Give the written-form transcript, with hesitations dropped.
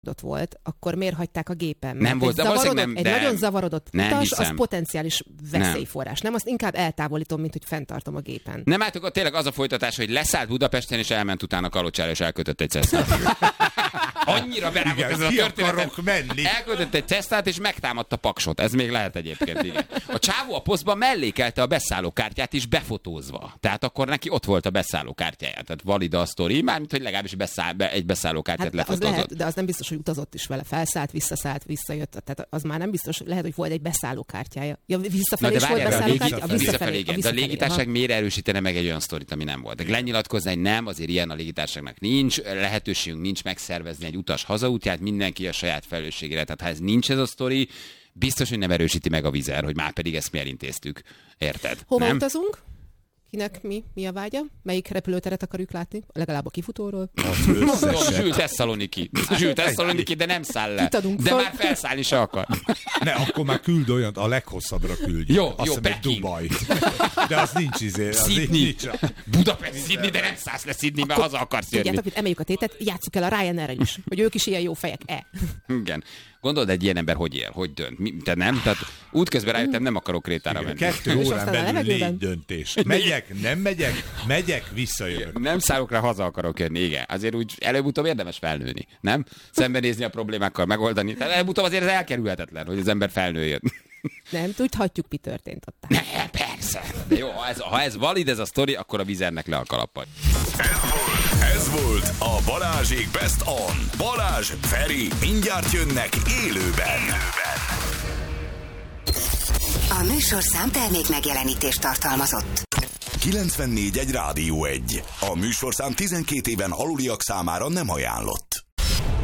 volt, akkor miért hagyták a gépen? Nem volt, de egy nagyon zavarodott utas, az potenciális veszélyforrás. Nem, azt inkább eltávolítom, mint hogy fenntartom a gépen. Nem, hát akkor tényleg az a folytatás, hogy leszállt Budapesten, és elment utána Kalocsára, és elkötött egy cesztát. Annyira berágott ez a történet. Elkötött egy cesztát, és megtámadta Paksot. Ez még lehet egyébként, igen. A csávó a posztban mellékelte a beszállókártyát is befotózva. Tehát akkor neki ott volt a beszállókártyája. Tehát valid a sztori, mármint, hogy legalábbis egy beszállókártyát lefotózott. Az lehet, de az nem biztos, hogy utazott is vele. Felszállt, visszajött. Tehát az már nem biztos, lehet, hogy volt egy beszállókártyája. Ja, visszafelé is volt beszállókártya? Visszafelé, igen. De a légitársaság miért erősítene meg egy olyan sztorit, ami nem volt? De lenyilatkozni, hogy nem, azért ilyen a légitársaságnak nincs, lehetőségünk nincs megszervezni egy utas hazaútját, mindenki a saját felelősségére. Tehát ha ez nincs ez a sztori, biztos, hogy nem erősíti meg a Vizer, hogy már pedig ezt mi elintéztük. Érted? Hova utazunk? Kinek mi a vágya? Melyik repülőteret akarjuk látni? Legalább a kifutóról? Zsül Tesszaloniki, de nem száll le. De már felszállni se akar. Ne, akkor már küld olyat, a leghosszabbra küldjük. Jó, Peking. Dubaj. De az nincs Sydney. Budapest, Sydney, de nem szállsz le Sydney, mert haza akarsz jönni. Tudjátok, emeljük a tétet, játsszuk el a Ryanair-rel is, hogy ők is ilyen jó fejek. Igen. Gondolod, egy ilyen ember hogy él, hogy dönt? Te nem? Tehát útközben rájöttem, nem akarok Krétára menni. 2 órán belül 4 döntés. Nem megyek, visszajövök. Nem szállok rá, haza akarok jönni, igen. Azért úgy előbb-utóbb érdemes felnőni, nem? Szembenézni a problémákkal, megoldani. Tehát előbb-utóbb azért ez elkerülhetetlen, hogy az ember felnőjön. Nem tudhatjuk, mi történt ott. Ne, persze. De jó, ha ez valid ez a sztori, akkor a Vizernek le a kalappal. Ez volt a Balázsék Best On. Balázs, Feri, mindjárt jönnek élőben. A műsorszám termék megjelenítést tartalmazott. 94.1 Rádió 1. A műsorszám 12 éven aluliak számára nem ajánlott.